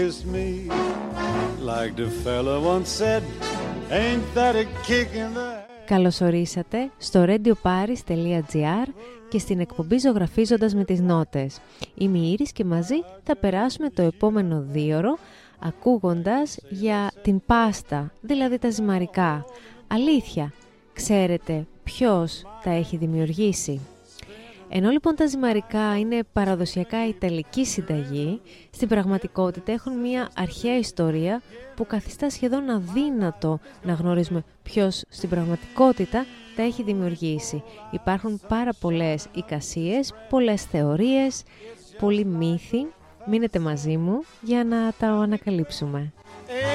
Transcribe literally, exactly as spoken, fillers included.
Καλώς ορίσατε στο radio paris τελεία gr και στην εκπομπή Ζωγραφίζοντας με τις Νότες. Είμαι η Ήρης και μαζί θα περάσουμε το επόμενο δίωρο ακούγοντας για την πάστα, δηλαδή τα ζυμαρικά. Αλήθεια, ξέρετε ποιος τα έχει δημιουργήσει? Ενώ λοιπόν τα ζυμαρικά είναι παραδοσιακά ιταλική συνταγή, στην πραγματικότητα έχουν μια αρχαία ιστορία που καθιστά σχεδόν αδύνατο να γνωρίζουμε ποιος στην πραγματικότητα τα έχει δημιουργήσει. Υπάρχουν πάρα πολλές εικασίες, πολλές θεωρίες, πολλοί μύθοι. Μείνετε μαζί μου για να τα ανακαλύψουμε.